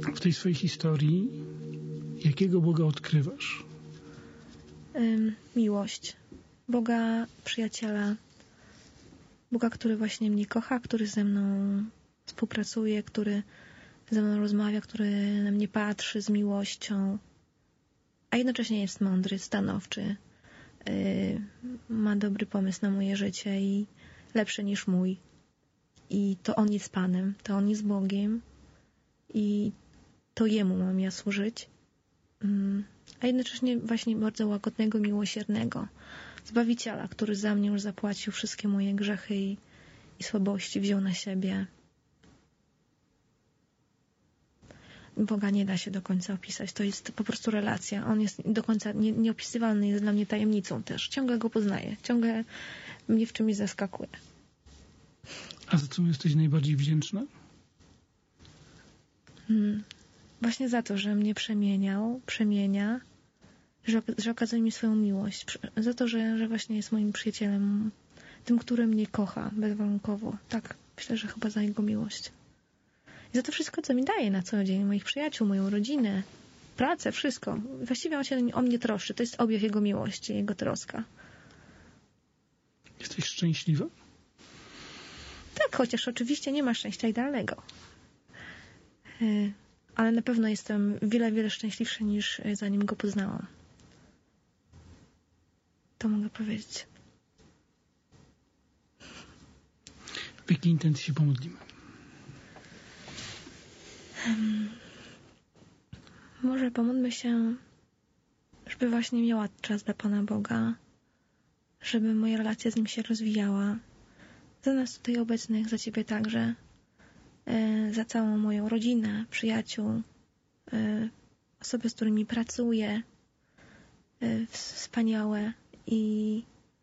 w tej swojej historii, jakiego Boga odkrywasz? Miłość. Boga przyjaciela. Boga, który właśnie mnie kocha, który ze mną współpracuje, który ze mną rozmawia, który na mnie patrzy z miłością, a jednocześnie jest mądry, stanowczy, ma dobry pomysł na moje życie i lepszy niż mój. I to On jest Panem, to On jest Bogiem i to Jemu mam ja służyć. A jednocześnie właśnie bardzo łagodnego, miłosiernego Zbawiciela, który za mnie już zapłacił wszystkie moje grzechy i słabości, wziął na siebie. Boga nie da się do końca opisać. To jest po prostu relacja. On jest do końca nieopisywalny, jest dla mnie tajemnicą też. Ciągle Go poznaję. Ciągle mnie w czymś zaskakuje. A za co jesteś najbardziej wdzięczna? Właśnie za to, że mnie przemienia, że okazał mi swoją miłość. Za to, że właśnie jest moim przyjacielem. Tym, który mnie kocha bezwarunkowo. Tak, myślę, że chyba za Jego miłość. I za to wszystko, co mi daje na co dzień, moich przyjaciół, moją rodzinę, pracę, wszystko. Właściwie On się o mnie troszczy. To jest objaw Jego miłości, Jego troska. Jesteś szczęśliwa? Tak, chociaż oczywiście nie ma szczęścia idealnego. Ale na pewno jestem wiele, wiele szczęśliwsza niż zanim Go poznałam. To mogę powiedzieć. W jakiej intencji się pomodlimy? Może pomódlmy się, żeby właśnie miała czas dla Pana Boga, żeby moja relacja z Nim się rozwijała. Za nas tutaj obecnych, za Ciebie także, za całą moją rodzinę, przyjaciół, osoby, z którymi pracuję, wspaniałe i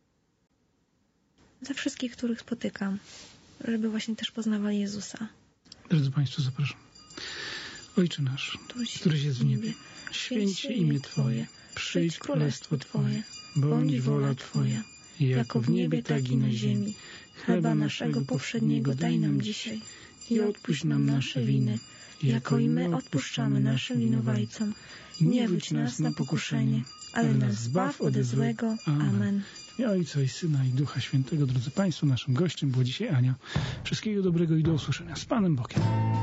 za wszystkich, których spotykam, żeby właśnie też poznawali Jezusa. Drodzy Państwo, zapraszam. Ojcze nasz, któryś jest w niebie, święć się imię Twoje, przyjdź królestwo Twoje, bądź wola Twoja, jako w niebie, tak i na ziemi. Chleba naszego powszedniego daj nam dzisiaj i odpuść nam nasze winy, jako i my odpuszczamy naszym winowajcom. I nie wódź nas na pokuszenie, ale nas zbaw ode złego. Amen. W imię Ojca i Syna i Ducha Świętego. Drodzy Państwo, naszym gościem była dzisiaj Ania. Wszystkiego dobrego i do usłyszenia z Panem Bogiem.